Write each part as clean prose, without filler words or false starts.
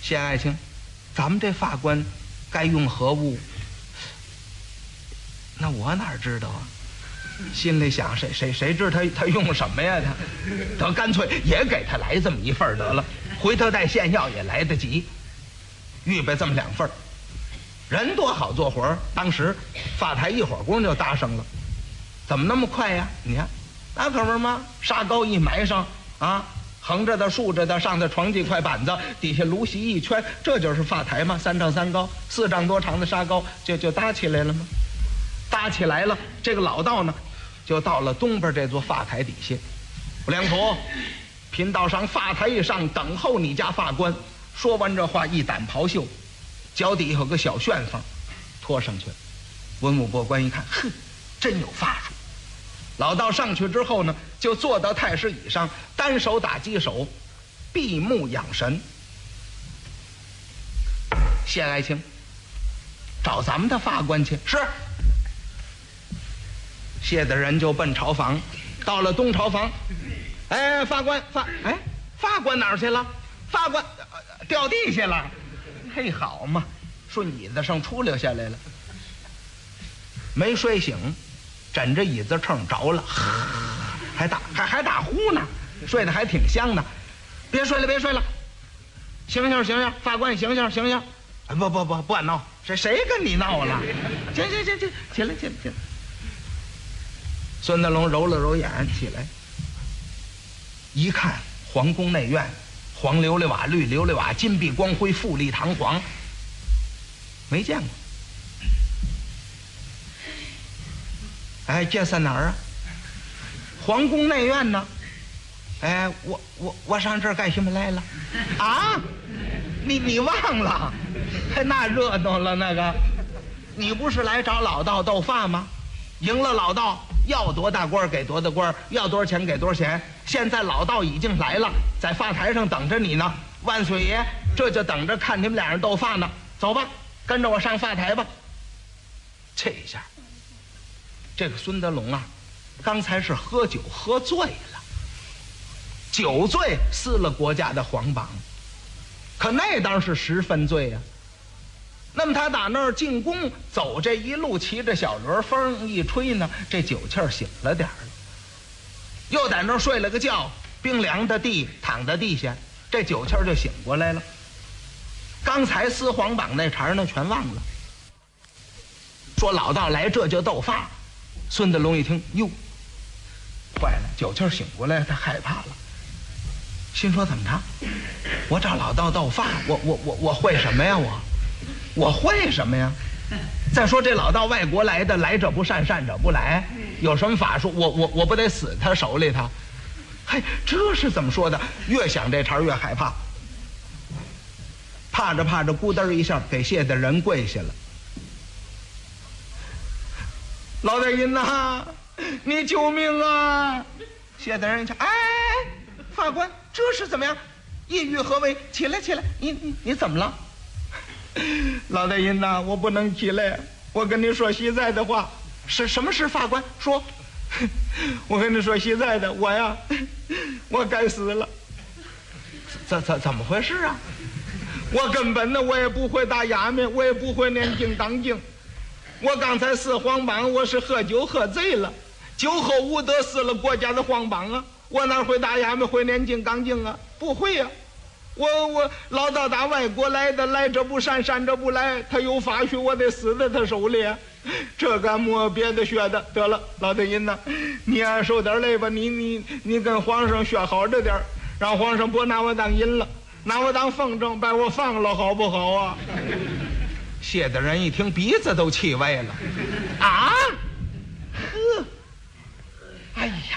谢爱卿，咱们这法官该用何物？那我哪知道啊？心里想，谁知他用什么呀？他干脆也给他来这么一份得了，回头带献药也来得及。预备这么2份，人多好做活。当时发台一会儿功就搭上了，怎么那么快呀？你看，那可不是吗？沙膏一埋上啊，横着的、竖着的，上头床几块板子，底下芦席一圈，这就是发台嘛。3丈3高，4丈多长的沙膏就搭起来了吗？搭起来了，这个老道呢，就到了东边这座发台底下。不良徒，贫道上发台以上等候你家法官。说完这话，一掸袍袖，脚底有个小旋风，拖上去了。文武百官一看，哼，真有法术。老道上去之后呢，就坐到太师椅上，单手打鸡手，闭目养神。谢爱卿，找咱们的法官去。是。谢的人就奔朝房，到了东朝房，哎，法官哪儿去了？法官掉地下了。嘿，好嘛，顺椅子上出溜下来了，没睡醒，枕着椅子秤着了，还打呼呢，睡得还挺香呢。别睡了，醒醒，法官醒醒！不敢闹，谁跟你闹了？行，起来。孙德龙揉了揉眼，起来一看，皇宫内院，黄琉璃瓦、绿琉璃瓦，金碧光辉，富丽堂皇，没见过。哎，这在哪儿啊？皇宫内院呢？哎，我上这儿干什么来了？啊，你忘了？那热闹了那个，你不是来找老道斗法吗？赢了老道，要多大官给多大官，要多少钱给多少钱。现在老道已经来了，在发台上等着你呢。万岁爷这就等着看你们俩人斗法呢。走吧，跟着我上发台吧。这一下，这个孙德龙啊，刚才是喝酒喝醉了，酒醉撕了国家的皇榜，可那当是10分醉呀。那么他打那儿进宫走，这一路骑着小轮，风一吹呢，这酒气儿醒了点儿了，又在那儿睡了个觉，冰凉的地，躺在地下，这酒气儿就醒过来了。刚才撕皇榜那茬呢，全忘了。说老道来这就斗法，孙德龙一听，哟，坏了，酒气儿醒过来，他害怕了，心说怎么着？我找老道斗法，我会什么呀？我会什么呀？再说这老道外国来的，来者不善，善者不来，有什么法术？我不得死他手里头？嘿，这是怎么说的？越想这茬越害怕，怕着咕噔一下给谢的人跪下了。老大人呐，你救命啊！谢的人一瞧，哎，法官这是怎么样？意欲何为？起来，你怎么了？老大人呐，我不能起来，我跟你说实在的话。是什么事？法官说。我跟你说实在的，我该死了。怎么回事啊？我根本呢，我也不会打衙门，我也不会念经当经。我刚才撕皇榜，我是喝酒喝醉了，酒后无德，撕了国家的皇榜啊！我哪会打衙门，会念经当经啊？不会呀、我老道打外国来的，来者不善，善者不来，他有法术，我得死在他手里。这个没别的学的，得了，老大人呐，你受点累吧，你跟皇上学好着点，让皇上不拿我当人了，拿我当风筝，把我放了，好不好啊？谢的人一听，鼻子都气歪了。啊，呵，哎呀，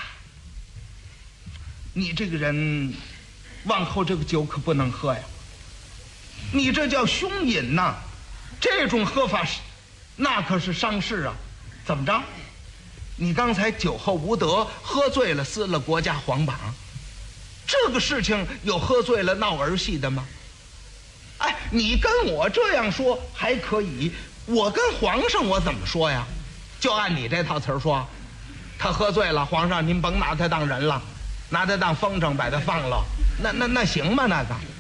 你这个人往后这个酒可不能喝呀，你这叫凶饮呐，这种喝法那可是伤势啊。怎么着？你刚才酒后无德，喝醉了，撕了国家皇榜，这个事情有喝醉了闹儿戏的吗？哎，你跟我这样说还可以，我跟皇上我怎么说呀？就按你这套词儿说，他喝醉了，皇上您甭拿他当人了，拿他当风筝把他放了，那行吗？那个